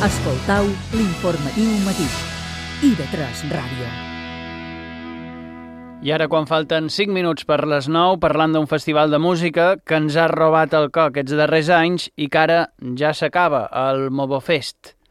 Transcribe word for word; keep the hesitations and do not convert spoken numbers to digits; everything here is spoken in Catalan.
Escoltau l'informatiu matí. I de tres Ràdio. I ara, quan falten cinc minuts per les nou, parlant d'un festival de música que ens ha robat el cor aquests darrers anys i que ara ja s'acaba, el Mobofest.